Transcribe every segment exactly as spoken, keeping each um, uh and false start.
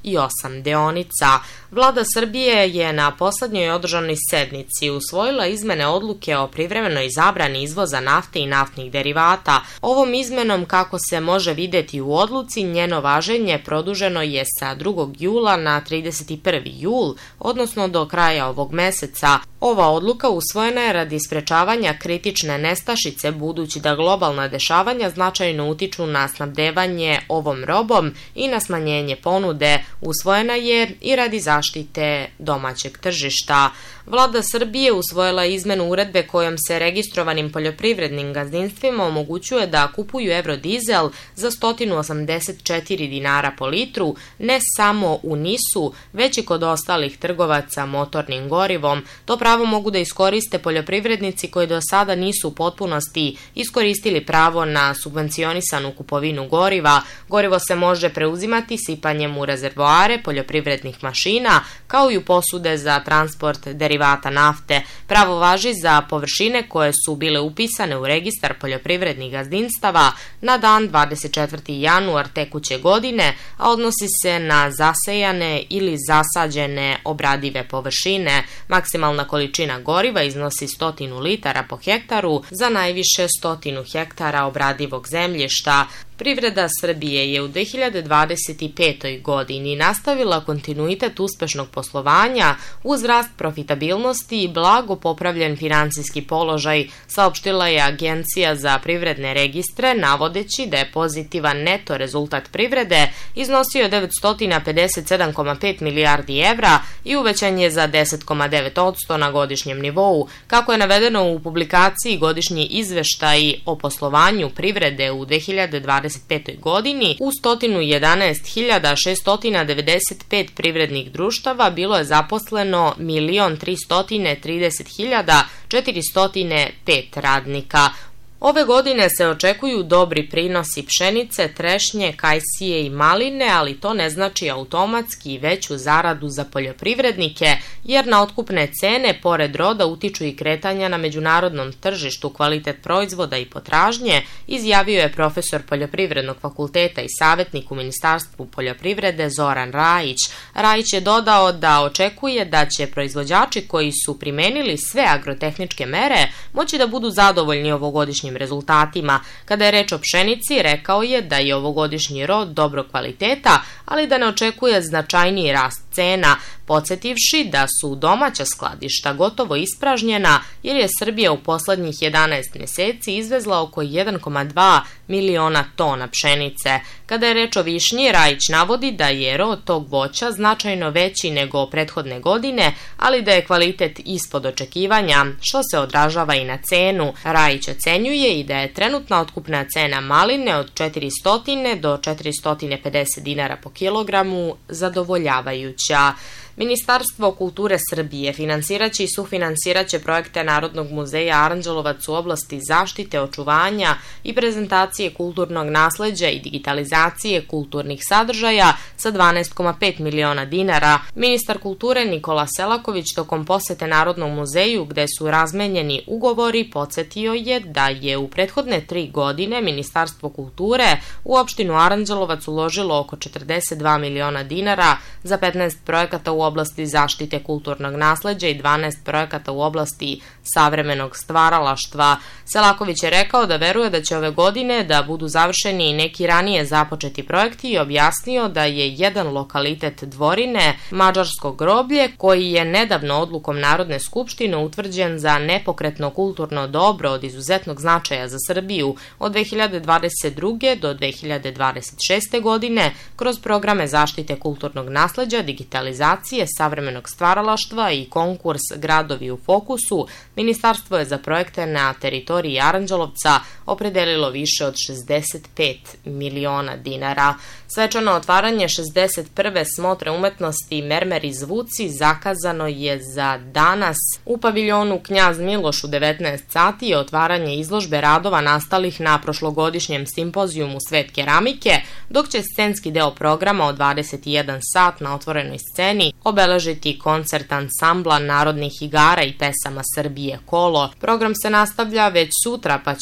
i osam deonica. Vlada Srbije je na poslednjoj održanoj sednici usvojila izmene odluke o privremenoj zabrani izvoza nafte i naftnih derivata. Ovom izmenom, kako se može videti u odluci, njeno važenje produženo je sa drugog jula na trideset prvi jul, odnosno do kraja ovog meseca. Ova odluka usvojena je radi sprečavanja kritične nestašice, budući da globalna dešavanja značajno utiču na snabdevanje ovom robom i na smanjenje ponude. Usvojena je i radi zaštite domaćeg tržišta. Vlada Srbije usvojila izmenu uredbe kojom se registrovanim poljoprivrednim gazdinstvima omogućuje da kupuju evrodizel za sto osamdeset četiri dinara po litru, ne samo u Nisu, već i kod ostalih trgovaca motornim gorivom. To pravo mogu da iskoriste poljoprivrednici koji do sada nisu u potpunosti iskoristili pravo na subvencionisanu kupovinu goriva. Gorivo se može preuzimati sipanjem u rezervoare poljoprivrednih mašina, kao i u posude za transport derivata nafte. Pravo važi za površine koje su bile upisane u registar poljoprivrednih gazdinstava na dan dvadeset četvrti januar tekuće godine, a odnosi se na zasejane ili zasađene obradive površine. Maksimalna količina goriva iznosi sto litara po hektaru za najviše sto hektara obradivog zemljišta. Privreda Srbije je u dve hiljade dvadeset petoj godini nastavila kontinuitet uspešnog poslovanja uz rast profitabilnosti i blago popravljen finansijski položaj, saopštila je Agencija za privredne registre, navodeći da je pozitivan neto rezultat privrede iznosio devetsto pedeset sedam zarez pet milijardi evra i uvećan je za deset zarez devet posto na godišnjem nivou. Kako je navedeno u publikaciji Godišnji izveštaj o poslovanju privrede u dve hiljade dvadeset petoj godini, u sto jedanaest hiljada šeststo devedeset pet privrednih društava bilo je zaposleno milion tristo trideset hiljada četiristo pet radnika. Ove godine se očekuju dobri prinosi pšenice, trešnje, kajsije i maline, ali to ne znači automatski veću zaradu za poljoprivrednike, jer na otkupne cene, pored roda, utiču i kretanja na međunarodnom tržištu, kvalitet proizvoda i potražnje, izjavio je profesor Poljoprivrednog fakulteta i savjetnik u Ministarstvu poljoprivrede Zoran Rajić. Rajić je dodao da očekuje da će proizvođači koji su primenili sve agrotehničke mere moći da budu zadovoljni ovogodišnjim rezultatima. Kada je reč o pšenici, rekao je da je ovogodišnji rod dobro kvaliteta, ali da ne očekuje značajniji rast cena, podsjetivši da su domaća skladišta gotovo ispražnjena jer je Srbija u poslednjih jedanaest meseci izvezla oko jedan zarez dva miliona tona pšenice. Kada je reč o višnji, Rajić navodi da je rod tog voća značajno veći nego prethodne godine, ali da je kvalitet ispod očekivanja, što se odražava i na cenu. Rajić ocenjuje i da je trenutna otkupna cena maline od četiristo do četiristo pedeset dinara po kilogramu zadovoljavajuća. Ministarstvo kulture Srbije finansiraće i sufinansiraće projekte Narodnog muzeja Aranđelovac u oblasti zaštite, očuvanja i prezentacije kulturnog nasleđa i digitalizacije kulturnih sadržaja sa dvanaest zarez pet miliona dinara. Ministar kulture Nikola Selaković tokom posete Narodnom muzeju, gde su razmenjeni ugovori, podsjetio je da je u prethodne tri godine Ministarstvo kulture u opštinu Aranđelovac uložilo oko četrdeset dva miliona dinara za petnaest projekata u oblasti zaštite kulturnog nasleđa i dvanaest projekata u oblasti savremenog stvaralaštva. Selaković je rekao da veruje da će ove godine da budu završeni i neki ranije započeti projekti i objasnio da je jedan lokalitet Dvorine, Mađarsko groblje, koji je nedavno odlukom Narodne skupštine utvrđen za nepokretno kulturno dobro od izuzetnog značaja za Srbiju od dve hiljade dvadeset druge do dve hiljade dvadeset šeste godine kroz programe zaštite kulturnog nasleđa, digitalizacije, savremenog stvaralaštva i konkurs Gradovi u fokusu, Ministarstvo je za projekte na teritoriji Aranđelovca opredelilo više od šezdeset pet miliona dinara. Svečano otvaranje šezdeset prve smotre umetnosti Mermer i zvuci zakazano je za danas u paviljonu Knjaz Miloš u devetnaest sati i otvaranje izložbe radova nastalih na prošlogodišnjem simpozijumu Svet keramike, dok će scenski deo programa od dvadeset jedan sat na otvorenoj sceni obeležiti koncert ansambla narodnih igara i pesama Srbije Kolo. Program se nastavlja već sutra, pa će tako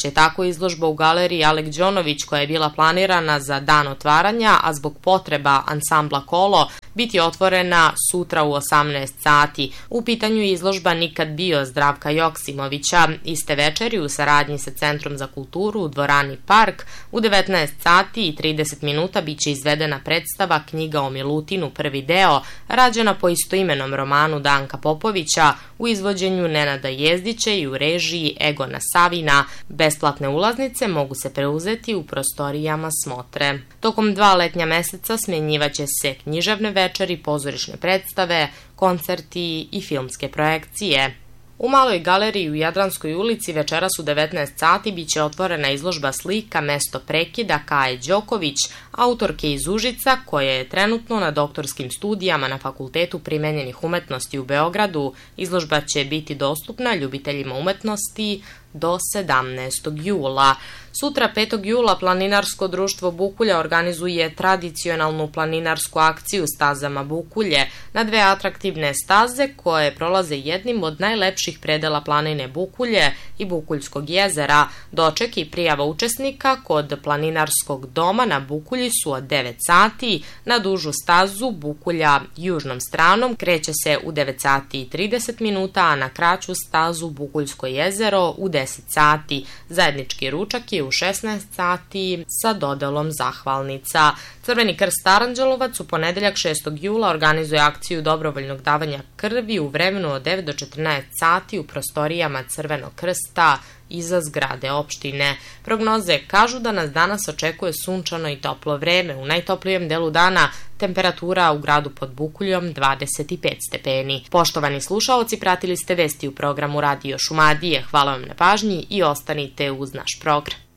izložba u galeriji Alek Đonović koja je bila planirana za dan otvaranja, a zbog potreba ansambla Kolo biti otvorena sutra u osamnaest sati. U pitanju je izložba Nikad bio Zdravka Joksimovića. Iste večeri u saradnji sa Centrom za kulturu u dvorani Park u devetnaest sati i trideset minuta biće izvedena predstava Knjiga o Milutinu prvi deo, rađena po istoimenom romanu Danka Popovića u izvođenju Nenada Jezdića i u režiji Egona Savina. Besplatne ulaznice mogu se preuzeti u prostorijama Smotre. Tokom dva letnja meseca smjenjivaće se književne večeri, pozorišne predstave, koncerti i filmske projekcije. U Maloj galeriji u Jadranskoj ulici večeras u devetnaest sati biće otvorena izložba slika Mesto prekida Kaje Đoković, autorke iz Užica, koja je trenutno na doktorskim studijama na Fakultetu primenjenih umetnosti u Beogradu. Izložba će biti dostupna ljubiteljima umetnosti do sedamnaestog jula. Sutra, petog jula, Planinarsko društvo Bukulja organizuje tradicionalnu planinarsku akciju stazama Bukulje na dve atraktivne staze koje prolaze jednim od najlepših predela planine Bukulje i Bukuljskog jezera. Doček i prijava učesnika kod Planinarskog doma na Bukulji su od devet sati, na dužu stazu Bukulja južnom stranom kreće se u devet sati i trideset minuta, a na kraću stazu Bukuljsko jezero u deset sati. Zajednički ručak je u šesnaest sati sa dodelom zahvalnica. Crveni krst Aranđelovac u ponedeljak šestog jula organizuje akciju dobrovoljnog davanja krvi u vremenu od devet do četrnaest sati u prostorijama Crvenog krsta iza zgrade opštine. Prognoze kažu da nas danas očekuje sunčano i toplo vreme. U najtoplijem delu dana temperatura u gradu pod Bukuljom dvadeset pet stepeni. Poštovani slušaoci, pratili ste vesti u programu Radio Šumadije. Hvala vam na pažnji i ostanite uz naš program.